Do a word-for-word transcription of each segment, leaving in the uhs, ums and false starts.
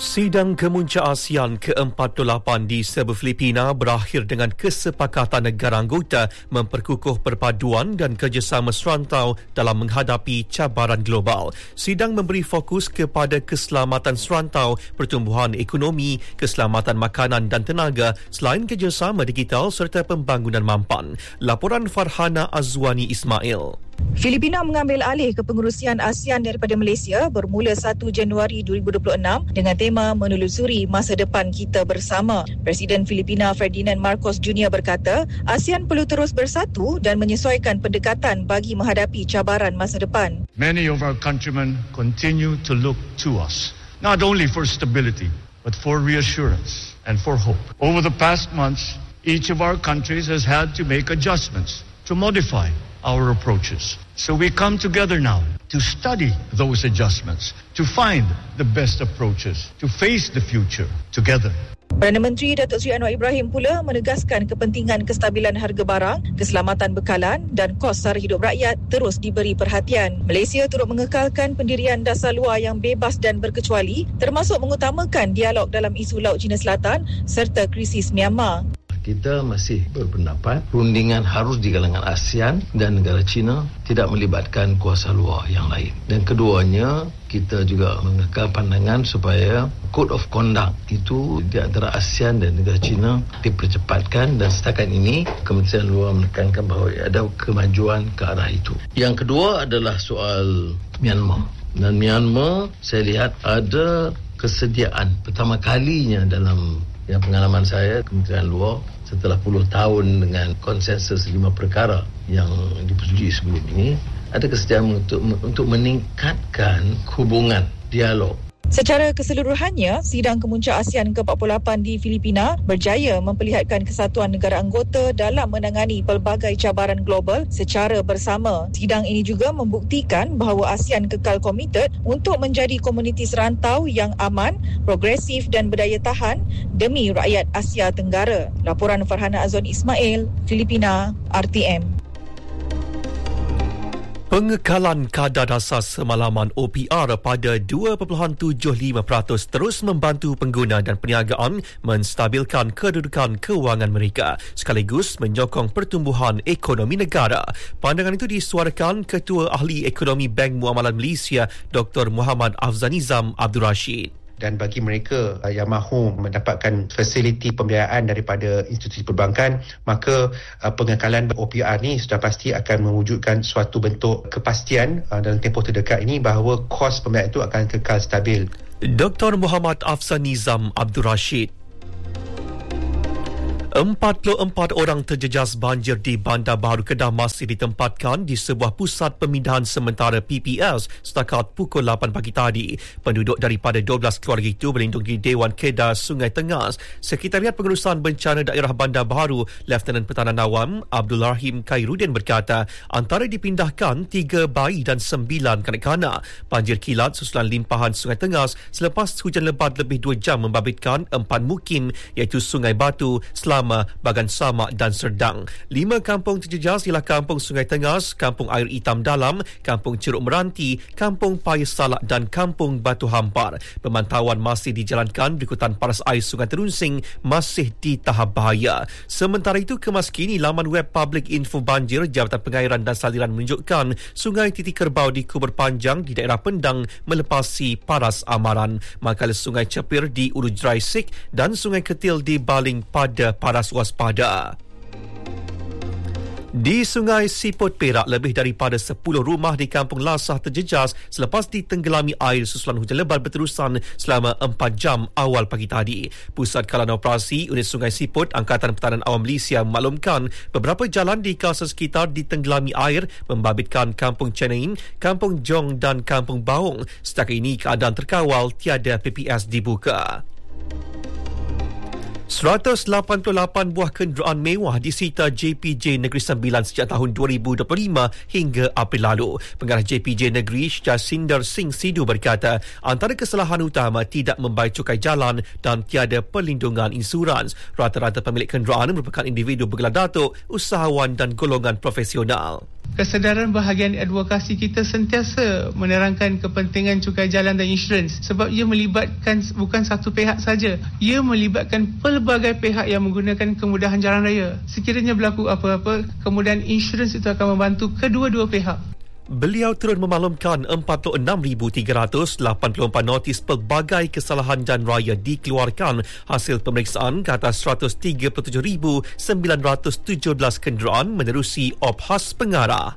Sidang Kemuncak ASEAN ke empat puluh lapan di Sabah, Filipina berakhir dengan kesepakatan negara anggota memperkukuh perpaduan dan kerjasama serantau dalam menghadapi cabaran global. Sidang memberi fokus kepada keselamatan serantau, pertumbuhan ekonomi, keselamatan makanan dan tenaga selain kerjasama digital serta pembangunan mampan. Laporan Farhana Azwani Ismail. Filipina mengambil alih kepengerusian ASEAN daripada Malaysia bermula satu Januari dua ribu dua puluh enam dengan tema menelusuri masa depan kita bersama. Presiden Filipina Ferdinand Marcos Junior berkata, ASEAN perlu terus bersatu dan menyesuaikan pendekatan bagi menghadapi cabaran masa depan. Many of our countrymen continue to look to us, not only for stability, but for reassurance and for hope. Over the past months, each of our countries has had to make adjustments to modify our approaches. So we come together now to study those adjustments, to find the best approaches, to face the future together. Perdana Menteri Datuk Seri Anwar Ibrahim pula menegaskan kepentingan kestabilan harga barang, keselamatan bekalan dan kos sara hidup rakyat terus diberi perhatian. Malaysia turut mengekalkan pendirian dasar luar yang bebas dan berkecuali, termasuk mengutamakan dialog dalam isu Laut Cina Selatan serta krisis Myanmar. Kita masih berpendapat perundingan harus di kalangan ASEAN dan negara China, tidak melibatkan kuasa luar yang lain. Dan keduanya, kita juga mengekal pandangan supaya Code of Conduct itu di antara ASEAN dan negara China dipercepatkan, dan setakat ini Kementerian Luar menekankan bahawa ada kemajuan ke arah itu. Yang kedua adalah soal Myanmar. Dan Myanmar, saya lihat ada kesediaan pertama kalinya dalam yang pengalaman saya, Kementerian Luar setelah puluh tahun dengan konsensus lima perkara yang dipersetujui sebelum ini, ada kesediaan untuk untuk meningkatkan hubungan dialog. Secara keseluruhannya, Sidang Kemuncak ASEAN ke empat puluh lapan di Filipina berjaya memperlihatkan kesatuan negara anggota dalam menangani pelbagai cabaran global secara bersama. Sidang ini juga membuktikan bahawa ASEAN kekal komited untuk menjadi komuniti serantau yang aman, progresif dan berdaya tahan demi rakyat Asia Tenggara. Laporan Farhana Azwan Ismail, Filipina, R T M. Pengekalan kadar dasar semalaman O P R pada dua perpuluhan tujuh lima peratus terus membantu pengguna dan perniagaan menstabilkan kedudukan kewangan mereka sekaligus menyokong pertumbuhan ekonomi negara. Pandangan itu disuarakan Ketua Ahli Ekonomi Bank Muamalat Malaysia Doktor Muhammad Afzanizam Abdul Rashid. Dan bagi mereka yang mahu mendapatkan fasiliti pembiayaan daripada institusi perbankan, maka pengekalan O P R ni sudah pasti akan mewujudkan suatu bentuk kepastian dalam tempoh terdekat ini bahawa kos pembiayaan itu akan kekal stabil. Doktor Muhammad Afzanizam Abdul Rashid. empat puluh empat orang terjejas banjir di Bandar Baharu Kedah masih ditempatkan di sebuah pusat pemindahan sementara P P S setakat pukul lapan pagi tadi. Penduduk daripada dua belas keluarga itu berlindung di Dewan Kedah Sungai Tengas. Sekretariat Pengurusan Bencana Daerah Bandar Baharu, Lieutenant Pertahanan Awam Abdul Rahim Khairuddin berkata, antara dipindahkan tiga bayi dan sembilan kanak-kanak. Banjir kilat susulan limpahan Sungai Tengas selepas hujan lebat lebih dua jam membabitkan empat mukim iaitu Sungai Batu, Selama, Bagan Samak dan Serdang. Lima kampung terjejas ialah Kampung Sungai Tengas, Kampung Air Hitam Dalam, Kampung Ceruk Meranti, Kampung Paya Salak dan Kampung Batu Hampar. Pemantauan masih dijalankan berikutan paras air Sungai Terunsing masih di tahap bahaya. Sementara itu, kemas kini laman web Public Info Banjir Jabatan Pengairan dan Saliran menunjukkan Sungai Titi Kerbau di Kubur Panjang di daerah Pendang melepasi paras amaran. Manakala Sungai Cepir di Ulu Jerai Sik dan Sungai Ketil di Baling pada paras waspada. Di Sungai Siput Perak, lebih daripada sepuluh rumah di Kampung Lasah terjejas selepas ditenggelami air susulan hujan lebat berterusan selama empat jam awal pagi tadi. Pusat Kawalan Operasi Unit Sungai Siput Angkatan Pertahanan Awam Malaysia memaklumkan beberapa jalan di kawasan sekitar ditenggelami air membabitkan Kampung Cenain, Kampung Jong dan Kampung Baung. Setakat ini keadaan terkawal, tiada P P S dibuka. seratus lapan puluh lapan buah kenderaan mewah disita J P J Negeri Sembilan sejak tahun dua ribu dua puluh lima hingga April lalu. Pengarah J P J Negeri Jasinder Singh Sidhu berkata, antara kesalahan utama tidak membayar cukai jalan dan tiada perlindungan insurans. Rata-rata pemilik kenderaan merupakan individu bergelar datuk, usahawan dan golongan profesional. Kesedaran bahagian advokasi kita sentiasa menerangkan kepentingan cukai jalan dan insurans sebab ia melibatkan bukan satu pihak saja. Ia melibatkan pelbagai pihak yang menggunakan kemudahan jalan raya. Sekiranya berlaku apa-apa, kemudahan insurans itu akan membantu kedua-dua pihak. Beliau turut memaklumkan empat puluh enam ribu tiga ratus lapan puluh empat notis pelbagai kesalahan jalan raya dikeluarkan hasil pemeriksaan ke atas seratus tiga puluh tujuh ribu sembilan ratus tujuh belas kenderaan menerusi op khas pengarah.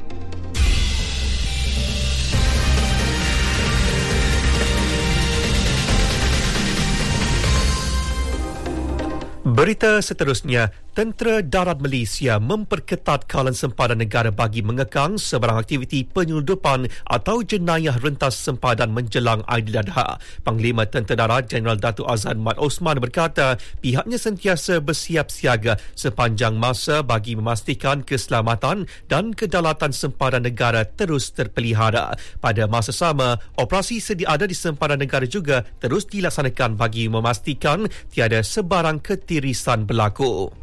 Berita seterusnya, Tentera Darat Malaysia memperketat kawalan sempadan negara bagi mengekang sebarang aktiviti penyelundupan atau jenayah rentas sempadan menjelang Aidiladha. Panglima Tentera Darat Jeneral Datuk Azhan Mat Osman berkata pihaknya sentiasa bersiap siaga sepanjang masa bagi memastikan keselamatan dan kedaulatan sempadan negara terus terpelihara. Pada masa sama, operasi sedia ada di sempadan negara juga terus dilaksanakan bagi memastikan tiada sebarang ketirisan berlaku.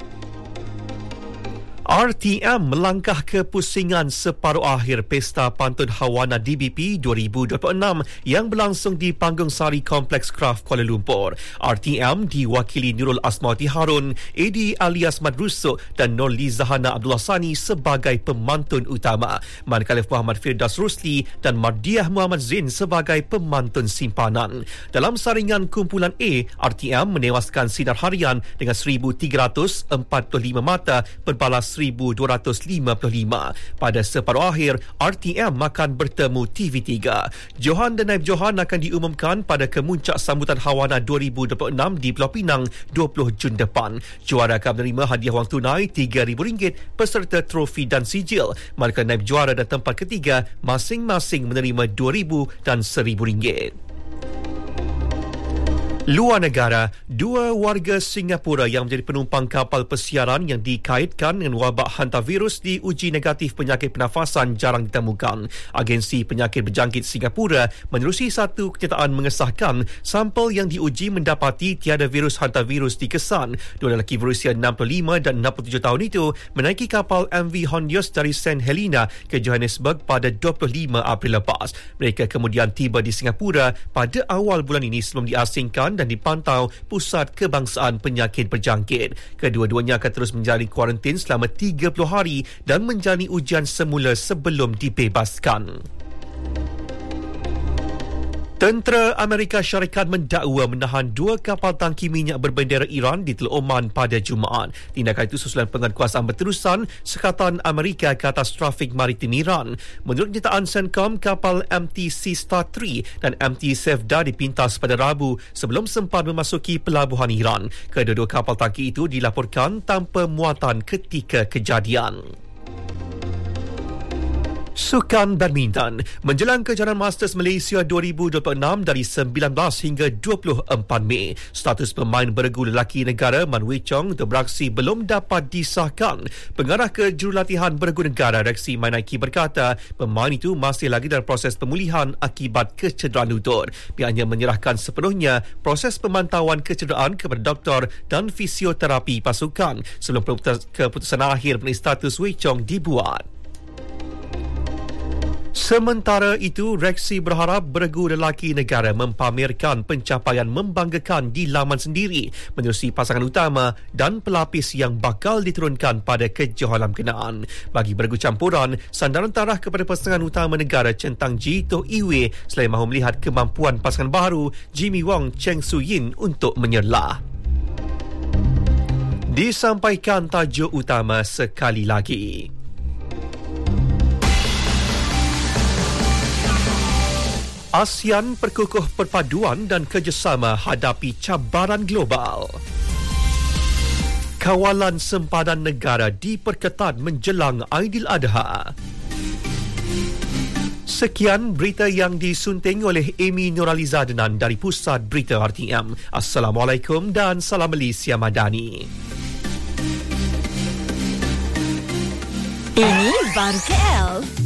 R T M melangkah ke pusingan separuh akhir Pesta Pantun Hawana D B P dua ribu dua puluh enam yang berlangsung di Panggung Sari Kompleks Kraft Kuala Lumpur. R T M diwakili Nurul Asmawati Harun, Edi alias Madrusuk dan Nurli Zahana Abdullah Sani sebagai pemantun utama, manakala Muhammad Firdaus Rusli dan Mardiah Muhammad Zain sebagai pemantun simpanan. Dalam saringan kumpulan A, R T M menewaskan sinar harian dengan seribu tiga ratus empat puluh lima mata berbalas seribu dua ratus lima puluh lima. Pada separuh akhir, R T M akan bertemu T V tiga. Johan dan Naib Johan akan diumumkan pada kemuncak sambutan Hawana dua ribu dua puluh enam di Pulau Pinang dua puluh Jun depan. Juara akan menerima hadiah wang tunai tiga ribu ringgit beserta trofi dan sijil, manakala Naib Juara dan tempat ketiga masing-masing menerima dua ribu dan seribu ringgit. Luar negara, dua warga Singapura yang menjadi penumpang kapal persiaran yang dikaitkan dengan wabak hantavirus diuji negatif penyakit pernafasan jarang ditemukan. Agensi Penyakit Berjangkit Singapura menerusi satu kenyataan mengesahkan sampel yang diuji mendapati tiada virus hantavirus dikesan. Dua lelaki berusia enam puluh lima dan enam puluh tujuh tahun itu menaiki kapal M V Hondios dari Saint Helena ke Johannesburg pada dua puluh lima April lepas. Mereka kemudian tiba di Singapura pada awal bulan ini sebelum diasingkan dan dipantau Pusat Kebangsaan Penyakit Berjangkit. Kedua-duanya akan terus menjalani kuarantin selama tiga puluh hari dan menjalani ujian semula sebelum dibebaskan. Tentera Amerika Syarikat mendakwa menahan dua kapal tangki minyak berbendera Iran di Teluk Oman pada Jumaat. Tindakan itu susulan penguatkuasaan berterusan Sekatan Amerika ke atas trafik maritim Iran. Menurut nyataan CENTCOM, kapal M T C Star tiga dan M T Sevda dipintas pada Rabu sebelum sempat memasuki pelabuhan Iran. Kedua-dua kapal tangki itu dilaporkan tanpa muatan ketika kejadian. Sukan badminton menjelang kejohanan Masters Malaysia dua ribu dua puluh enam dari sembilan belas hingga dua puluh empat Mei. Status pemain beregu lelaki negara Man Wei Chong untuk beraksi belum dapat disahkan. Pengarah kejurulatihan beregu negara Reksi Mainaiki berkata pemain itu masih lagi dalam proses pemulihan akibat kecederaan lutut. Pihaknya menyerahkan sepenuhnya proses pemantauan kecederaan kepada doktor dan fisioterapi pasukan sebelum keputusan akhir mengenai status Wei Chong dibuat. Sementara itu, Reksi berharap beregu lelaki negara mempamerkan pencapaian membanggakan di laman sendiri menerusi pasangan utama dan pelapis yang bakal diturunkan pada kejohanan berkenaan. Bagi beregu campuran, sandaran tarah kepada pasangan utama negara Centang Ji Toh Iwe selain mahu melihat kemampuan pasangan baru Jimmy Wong Cheng Su Yin untuk menyerlah. Disampaikan tajuk utama sekali lagi. ASEAN perkukuh perpaduan dan kerjasama hadapi cabaran global. Kawalan sempadan negara diperketat menjelang Aidiladha. Sekian berita yang disunting oleh Amy Nuraliza Denan dari Pusat Berita R T M. Assalamualaikum dan salam Malaysia Madani. Ini Baru K L.